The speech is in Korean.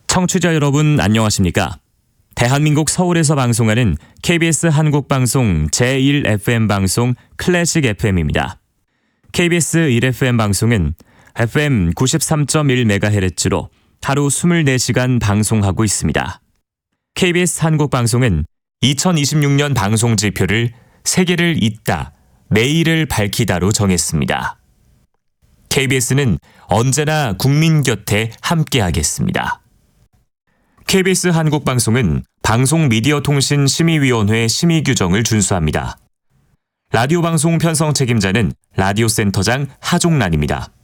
청취자 여러분 안녕하십니까? 대한민국 서울에서 방송하는 KBS 한국방송 제1FM 방송 클래식 FM입니다. KBS 1FM 방송은 FM 93.1MHz로 하루 24시간 방송하고 있습니다. KBS 한국방송은 2026년 방송 지표를 세계를 잇다, 내일을 밝히다로 정했습니다. KBS는 언제나 국민 곁에 함께하겠습니다. KBS 한국방송은 방송미디어통신심의위원회 심의 규정을 준수합니다. 라디오 방송 편성 책임자는 라디오센터장 하종란입니다.